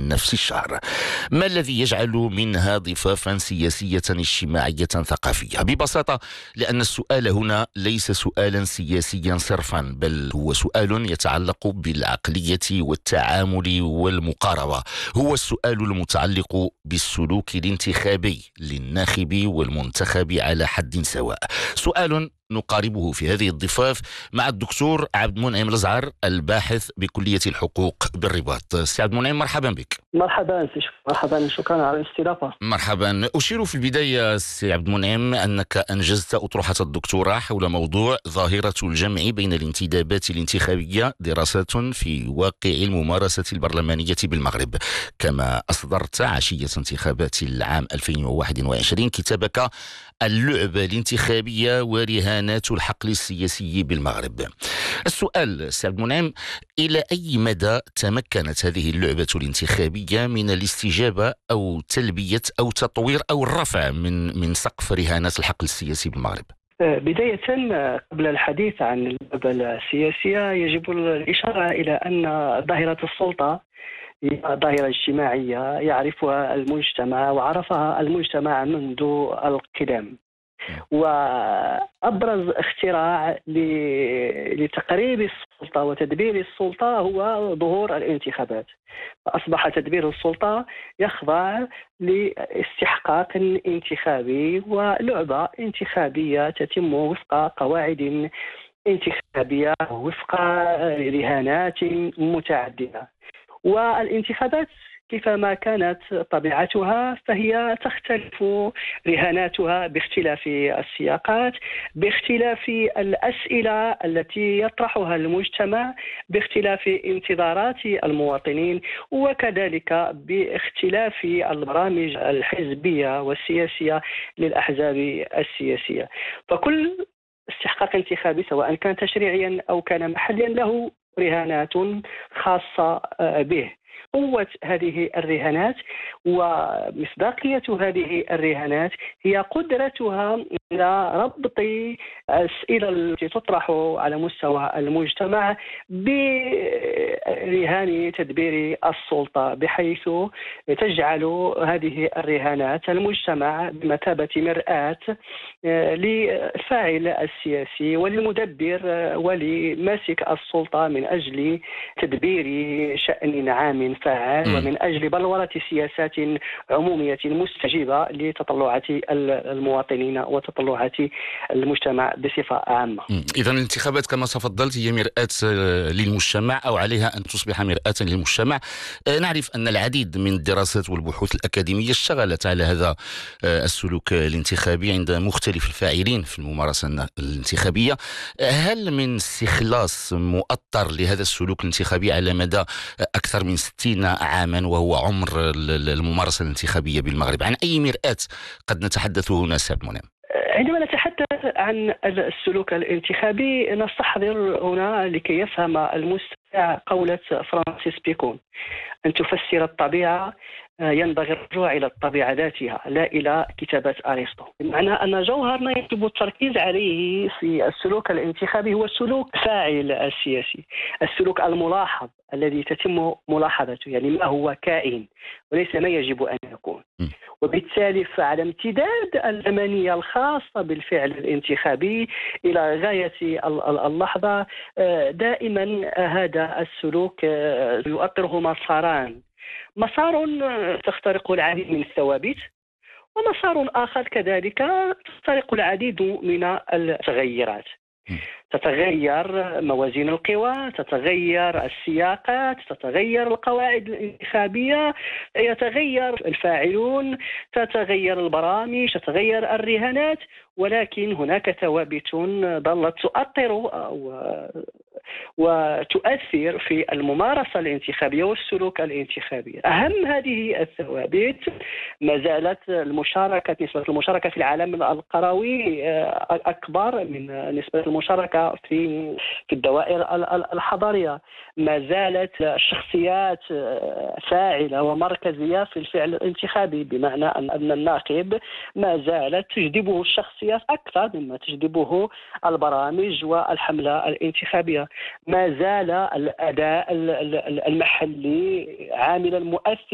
من نفس الشهر. ما الذي يجعل منها ضفافا سياسية اجتماعية ثقافية؟ ببساطة لأن السؤال هنا ليس سؤالا سياسيا صرفا، بل هو سؤال يتعلق بالعقلية والتعامل والمقاربة. هو السؤال المتعلق بالسلوك الانتخابي للناخب والمنتخب على حد سواء. سؤال نقاربه في هذه الضفاف مع الدكتور عبد المنعم الأزهر، الباحث بكلية الحقوق بالرباط. سي عبد المنعم، مرحبا بك. مرحبا، شكرا على الاستضافة. مرحبا. أشير في البداية سي عبد المنعم أنك أنجزت أطروحة الدكتوراه حول موضوع ظاهرة الجمع بين الانتدابات الانتخابية، دراسة في واقع الممارسة البرلمانية بالمغرب. كما أصدرت عشية انتخابات العام 2021 كتابك اللعبة الانتخابية ورهانات الحقل السياسي بالمغرب. السؤال سي عبد المنعم، إلى أي مدى تمكنت هذه اللعبة الانتخابية من الاستجابة أو تلبية أو تطوير أو الرفع من سقف رهانات الحقل السياسي بالمغرب؟ بداية، قبل الحديث عن اللعبة السياسية يجب الإشارة إلى أن ظاهرة السلطة هي ظاهرة اجتماعية يعرفها المجتمع وعرفها المجتمع منذ القدم. وأبرز اختراع لتقريب السلطة وتدبير السلطة هو ظهور الانتخابات. فأصبح تدبير السلطة يخضع لاستحقاق انتخابي ولعبة انتخابية تتم وفق قواعد انتخابية وفق رهانات متعددة. والانتخابات كيفما كانت طبيعتها فهي تختلف رهاناتها باختلاف السياقات، باختلاف الأسئلة التي يطرحها المجتمع، باختلاف انتظارات المواطنين، وكذلك باختلاف البرامج الحزبية والسياسية للأحزاب السياسية. فكل استحقاق انتخابي سواء كان تشريعيا أو كان محليا له رهانات خاصة به. قوة هذه الرهانات ومصداقية هذه الرهانات هي قدرتها على ربط الأسئلة التي تطرح على مستوى المجتمع برهان تدبير السلطة، بحيث تجعل هذه الرهانات المجتمع بمثابة مرآة للفاعل السياسي وللمدبر ولماسك السلطة من أجل تدبير شأن عام فعال ومن أجل بلورة سياسات عمومية مستجيبة لتطلعات المواطنين وتطلعات المجتمع بصفة عامة. إذن الانتخابات كما تفضلت هي مرآة للمجتمع، أو عليها أن تصبح مرآة للمجتمع. نعرف أن العديد من الدراسات والبحوث الأكاديمية اشتغلت على هذا السلوك الانتخابي عند مختلف الفاعلين في الممارسة الانتخابية. هل من استخلاص مؤطر لهذا السلوك الانتخابي على مدى أكثر من 60 عاما وهو عمر الممارسة الانتخابية بالمغرب، عن أي مرآة قد نتحدث هنا سي عبد المنعم؟ عندما نتحدث عن السلوك الانتخابي نستحضر هنا لكي يفهم المستمع قولة فرانسيس بيكون: أن تفسر الطبيعة ينبغي الرجوع إلى الطبيعة ذاتها لا إلى كتابات أرسطو. بمعنى أن جوهرنا يجب التركيز عليه في السلوك الانتخابي هو السلوك فاعل السياسي، السلوك الملاحظ الذي تتم ملاحظته، يعني ما هو كائن وليس ما يجب أن يكون. وبالتالي فعلى امتداد الزمنية الخاصة بالفعل الانتخابي إلى غاية اللحظة دائما هذا السلوك يؤطره مسار تخترق العديد من الثوابت، ومسار آخر كذلك تخترق العديد من التغيرات. تتغير موازين القوى، تتغير السياقات، تتغير القواعد الانتخابية، يتغير الفاعلون، تتغير البرامج، تتغير الرهانات، ولكن هناك ثوابت ظلت تؤطر وتؤثر في الممارسة الانتخابية والسلوك الانتخابي. أهم هذه الثوابت ما زالت نسبة المشاركة في العالم القروي أكبر من نسبة المشاركة في الدوائر الحضارية. ما زالت الشخصيات فاعلة ومركزية في الفعل الانتخابي، بمعنى أن الناخب ما زالت تجذبه الشخصيات أكثر مما تجذبه البرامج والحملة الانتخابية. ما زال الأداء المحلي عاملا مؤثرا